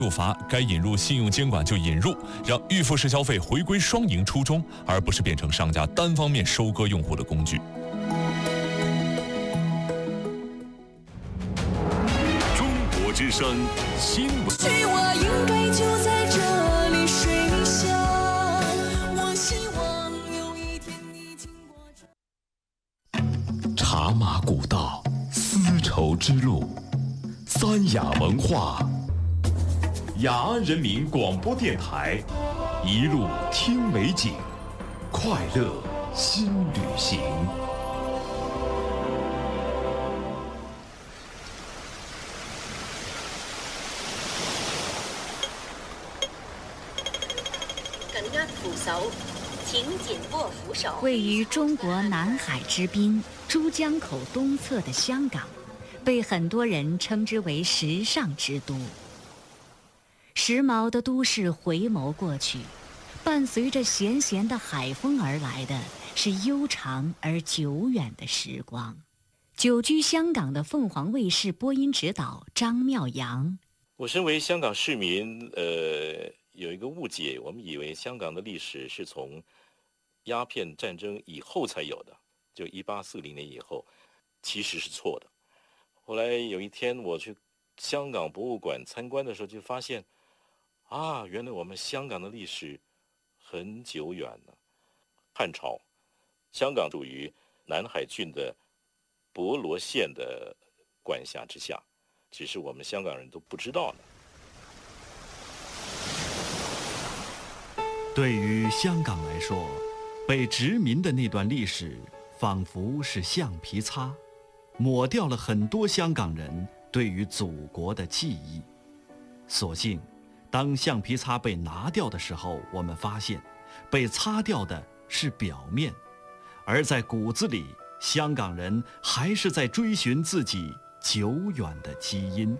入罚，该引入信用监管就引入，让预付式消费回归双赢初衷，而不是变成商家单方面收割用户的工具。 中国之声新闻。 我应该就在这里睡下。我希望有一天你经过这。 茶马古道，丝绸之路，三雅文化。雅安人民广播电台，一路听美景，快乐新旅行。 緊握扶手，請緊握扶手。 位於中國南海之濱珠江口東側的香港，被很多人稱之為時尚之都。時髦的都市回眸過去，伴隨着鹹鹹的海風而來的是悠長而久遠的時光。久居香港的鳳凰衛視播音指導張妙陽， 我身為香港市民，有一個誤解，我們以為香港的歷史是從鴉片戰爭以後才有的，就1840年以後，其實是錯的。後來有一天我去香港博物館參觀的時候，就發現原來我們香港的歷史很久遠了。漢朝，香港屬於南海郡的博羅縣的管轄之下，只是我們香港人都不知道呢。 對於香港來說，被殖民的那段歷史仿佛是橡皮擦，抹掉了很多香港人對於祖國的記憶。所幸當橡皮擦被拿掉的時候，我們發現被擦掉的是表面，而在骨子裡，香港人還是在追尋自己久遠的基因。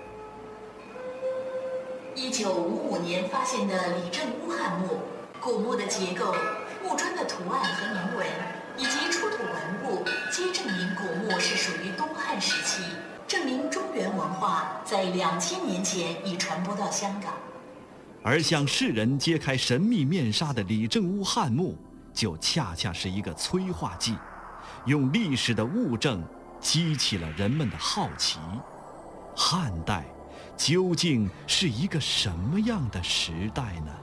1955年發現的李鄭屋漢墓，古墓的結構、墓磚的圖案和銘文以及出土文物，皆證明古墓是屬於東漢時期，證明中原文化在2000年前已傳播到香港。 而向世人揭開神秘面紗的李鄭屋漢墓，就恰恰是一個催化劑，用歷史的物證激起了人們的好奇。漢代究竟是一個什麼樣的時代呢？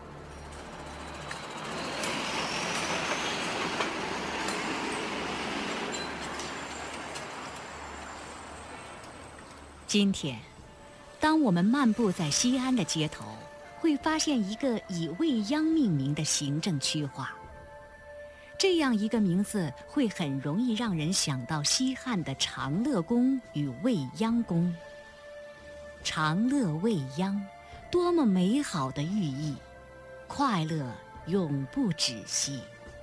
今天，當我們漫步在西安的街頭，會發現一個以未央命名的行政區劃。這樣一個名字會很容易讓人想到西漢的長樂宮與未央宮。長樂未央，多麼美好的寓意，快樂永不止息。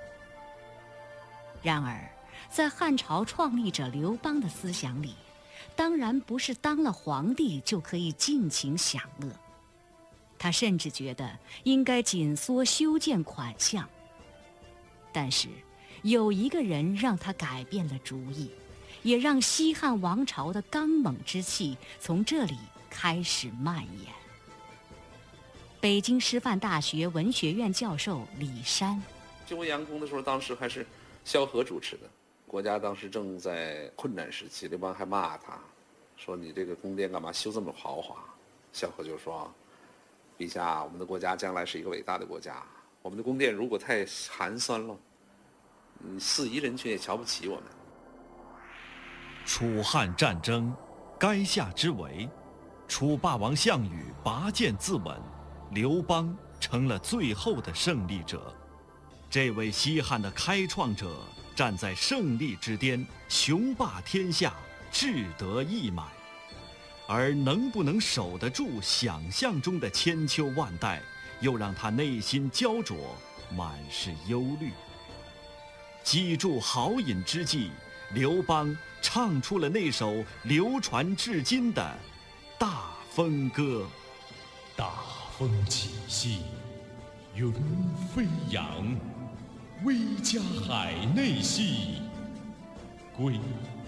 然而，在漢朝創立者劉邦的思想裡，當然不是當了皇帝就可以盡情享樂。他甚至覺得應該緊縮修建款項。但是，有一個人讓他改變了主意，也讓西漢王朝的剛猛之氣從這裡開始蔓延。北京師範大學文學院教授李山， 就未央宮的時候，當時還是蕭何主持的，國家當時正在困難時期，劉邦還罵他，說你這個宮殿幹嘛修這麼豪華？蕭何就說，陛下，我們的國家將來是一個偉大的國家，我們的宮殿如果太寒酸了，四夷人群也瞧不起我們。 楚漢戰爭，垓下之圍，楚霸王項羽拔劍自刎，劉邦成了最後的勝利者。這位西漢的開創者站在勝利之巔，雄霸天下，志得意滿。而能不能守得住想象中的千秋萬代，又讓他內心焦灼，滿是憂慮。記住豪飲之際，劉邦唱出了那首流傳至今的《大風歌》。 大風起兮雲飛揚，威加海內兮歸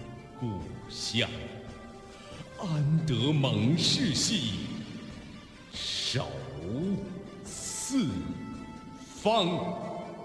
故鄉。安得猛士兮守四方。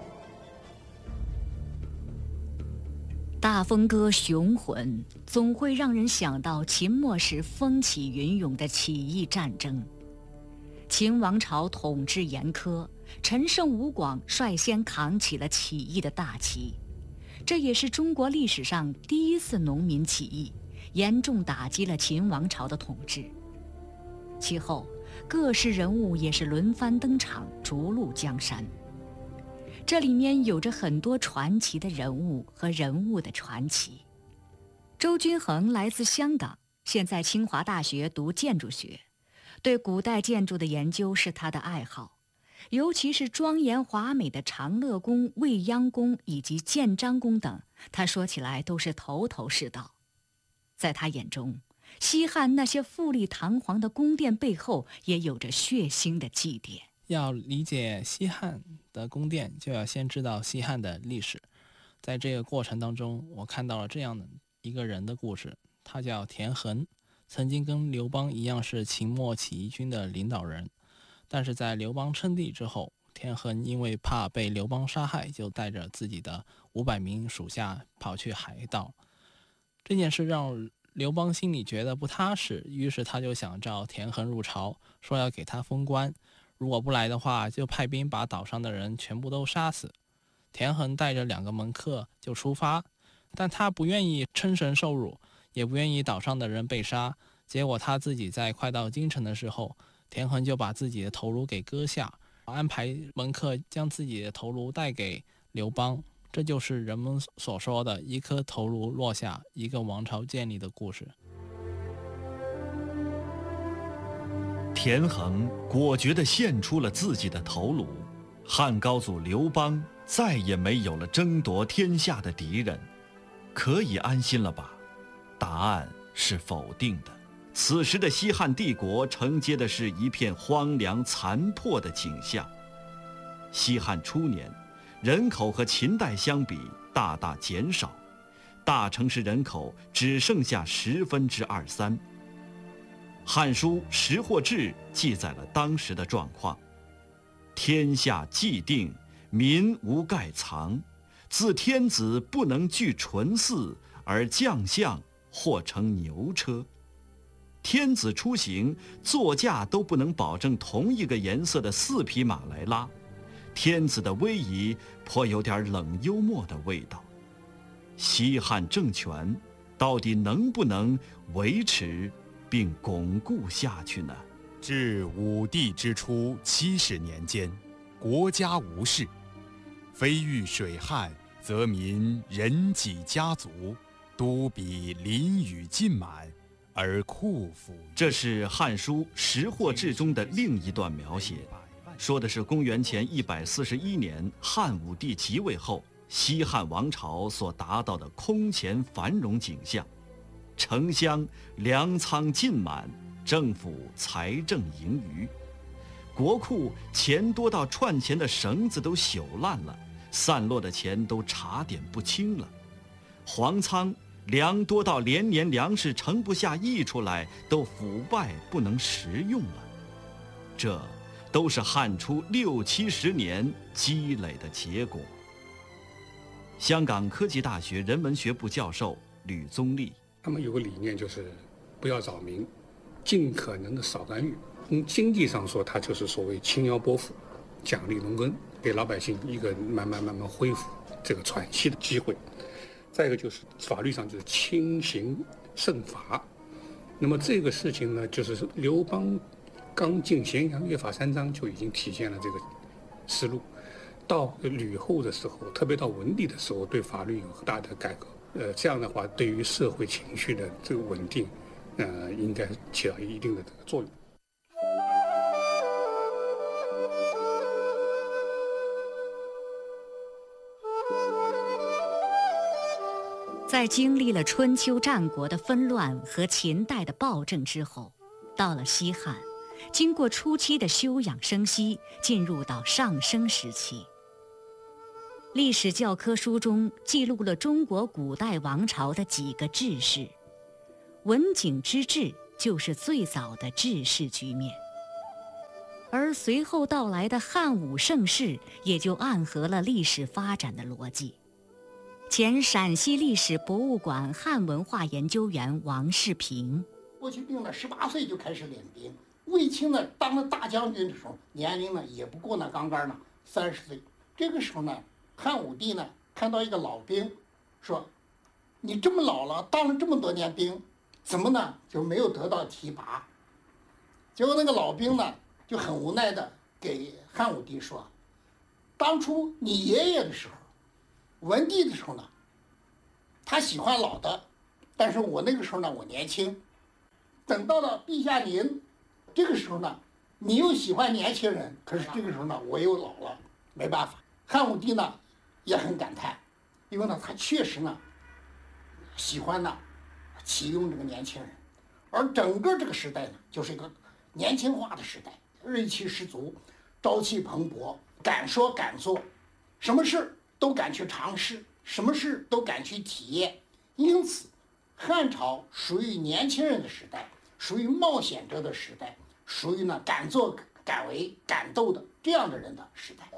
大风歌雄浑，总会让人想到秦末时风起云涌的起义战争。秦王朝统治严苛，陈胜吴广率先扛起了起义的大旗，这也是中国历史上第一次农民起义，严重打击了秦王朝的统治。其后，各式人物也是轮番登场，逐鹿江山。这里面有着很多传奇的人物和人物的传奇。周君衡来自香港，现在清华大学读建筑学，对古代建筑的研究是他的爱好，尤其是庄严华美的长乐宫、未央宫以及建章宫等，他说起来都是头头是道。在他眼中，西汉那些富丽堂皇的宫殿背后也有着血腥的祭奠。 要理解西汉的宫殿，就要先知道西汉的历史。在这个过程当中，我看到了这样的一个人的故事，他叫田横，曾经跟刘邦一样是秦末起义军的领导人，但是在刘邦称帝之后，田横因为怕被刘邦杀害，就带着自己的500名属下跑去海盗。这件事让刘邦心里觉得不踏实，于是他就想召田横入朝，说要给他封官，如果不来的话，就派兵把岛上的人全部都杀死。田横带着2个门客就出发，但他不愿意称神受辱，也不愿意岛上的人被杀。结果他自己在快到京城的时候，田横就把自己的头颅给割下，安排门客将自己的头颅带给刘邦。这就是人们所说的一颗头颅落下，一个王朝建立的故事。 田横果决地献出了自己的头颅，汉高祖刘邦再也没有了争夺天下的敌人，可以安心了吧？答案是否定的。此时的西汉帝国承接的是一片荒凉残破的景象。西汉初年，人口和秦代相比大大减少，大城市人口只剩下23%。《汉书·识货志》记载了当时的状况：天下既定，民无盖藏。自天子不能具纯祀，而将相或乘牛车。天子出行，座驾都不能保证同一个颜色的4匹马来拉。天子的威仪颇有点冷幽默的味道。西汉政权到底能不能维持并巩固下去呢？ 至武帝之初70年间，国家无事，非遇水旱，则民人己家族，都比淋雨尽满，而库府。 这是《汉书·识货志》中的另一段描写，说的是公元前141年汉武帝即位后，西汉王朝所达到的空前繁荣景象。城乡粮仓尽满，政府财政盈余，国库钱多到串钱的绳子都朽烂了，散落的钱都查点不清了，皇仓粮多到连年粮食盛不下溢出来，都腐败不能食用了。这都是汉初60、70年积累的结果。香港科技大学人文学部教授吕宗立， 他们有个理念，就是不要扰民，尽可能的少干预。从经济上说，它就是所谓轻徭薄赋，奖励农耕，给老百姓一个慢慢恢复这个喘息的机会。再一个就是法律上就是轻刑慎罚。那么这个事情呢，就是刘邦刚进咸阳约法3章就已经体现了这个思路。到吕后的时候，特别到文帝的时候，对法律有很大的改革。这样的话，对于社会情绪的这个稳定，应该起到一定的这个作用。 在经历了春秋战国的纷乱和秦代的暴政之后，到了西汉，经过初期的休养生息，进入到上升时期。历史教科书中记录了中国古代王朝的几个治世，文景之治就是最早的治世局面。 而随后到来的汉武盛世也就暗合了历史发展的逻辑。前陕西历史博物馆汉文化研究员王世平： 霍去病呢18岁就开始练兵，卫青呢当了大将军的时候，年龄呢也不过那刚刚呢30岁。这个时候呢，汉武帝呢看到一个老兵，说：“你这么老了，当了这么多年兵，怎么呢就没有得到提拔？”结果那个老兵呢就很无奈的给汉武帝说：“当初你爷爷的时候，文帝的时候呢，他喜欢老的，但是我那个时候呢我年轻，等到了陛下您这个时候呢，你又喜欢年轻人，可是这个时候呢我又老了，没办法。”汉武帝呢也很感叹，因为呢他确实呢喜欢呢启用这个年轻人，而整个这个时代呢就是一个年轻化的时代，锐气十足，朝气蓬勃，敢说敢做，什么事都敢去尝试，什么事都敢去体验。因此汉朝属于年轻人的时代，属于冒险者的时代，属于呢敢做敢为敢斗的这样的人的时代。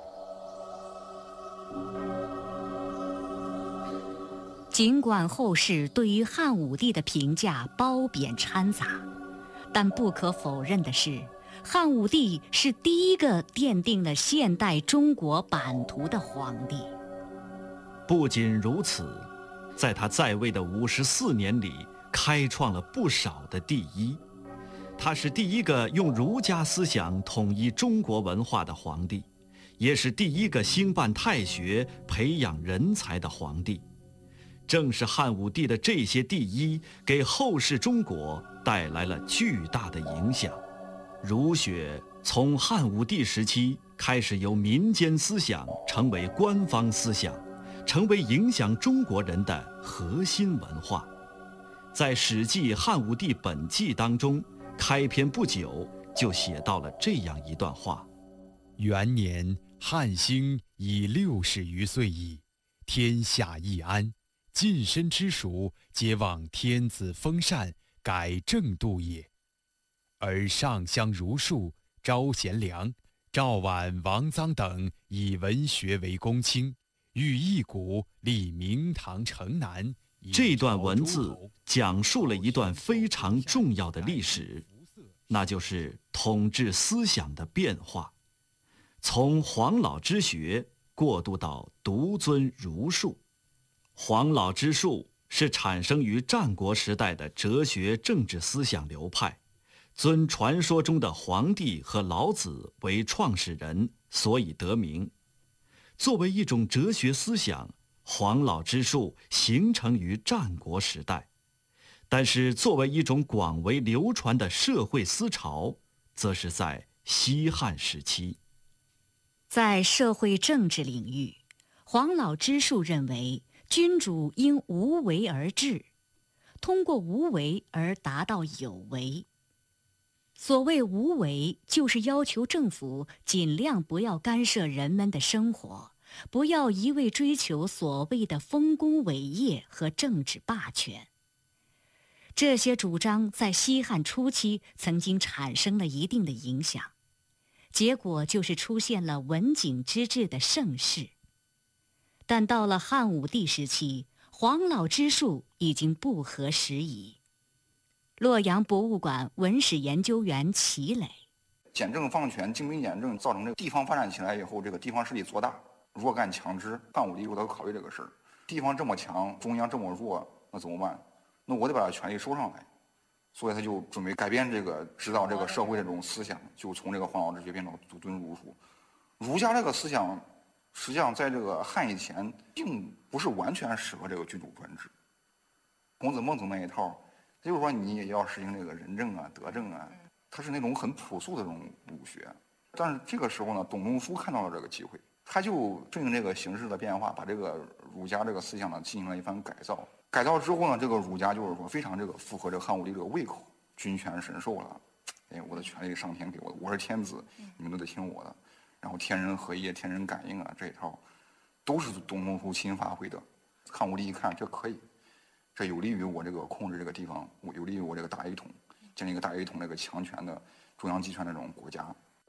尽管后世对于汉武帝的评价褒贬掺杂，但不可否认的是，汉武帝是第一个奠定了现代中国版图的皇帝。 不仅如此，在他在位的54年里，开创了不少的第一。他是第一个用儒家思想统一中国文化的皇帝，也是第一个兴办太学、培养人才的皇帝。正是汉武帝的这些第一，给后世中国带来了巨大的影响。儒学从汉武帝时期开始由民间思想成为官方思想，成为影响中国人的核心文化。在《史记·汉武帝本纪》当中，开篇不久就写到了这样一段话： 元年，汉兴已60余岁矣，天下易安，近身之属，皆望天子封禅，改正度也。而上相儒术，招贤良、赵绾、王臧等以文学为公卿，欲一古立明堂城南。 这段文字讲述了一段非常重要的历史，那就是统治思想的变化，从黄老之学过渡到独尊儒术。黄老之术是产生于战国时代的哲学政治思想流派，尊传说中的黄帝和老子为创始人，所以得名。作为一种哲学思想，黄老之术形成于战国时代，但是作为一种广为流传的社会思潮，则是在西汉时期。 在社会政治领域，黄老之术认为君主应无为而治，通过无为而达到有为。所谓无为，就是要求政府尽量不要干涉人们的生活，不要一味追求所谓的丰功伟业和政治霸权。这些主张在西汉初期曾经产生了一定的影响，结果就是出现了文景之治的盛世。但到了汉武帝时期，黄老之术已经不合时宜。洛阳博物馆文史研究员齐磊： 简政放权、精兵简政，造成这个地方发展起来以后，这个地方势力做大，弱干强支。汉武帝他考虑这个事儿，地方这么强，中央这么弱，那怎么办？那我得把权力收上来，所以他就准备改变这个指导这个社会这种思想，就从这个黄老之学变成独尊儒术。儒家这个思想，实际上在这个汉以前，并不是完全适合这个君主专制。孔子、孟子那一套，就是说你也要实行这个仁政啊、德政啊，它是那种很朴素的这种儒学。但是这个时候呢，董仲舒看到了这个机会，他就顺应这个形势的变化，把这个儒家这个思想呢进行了一番改造。改造之后呢，这个儒家就是说非常这个符合这个汉武帝这个胃口，君权神授了，哎，我的权力上天给我的，我是天子，你们都得听我的。然后天人合一、天人感应啊，这一套都是董仲舒亲发挥的。汉武帝一看这可以，这有利于我这个控制这个地方，有利于我这个大一统，建立一个大一统这个强权的中央集权的这种国家。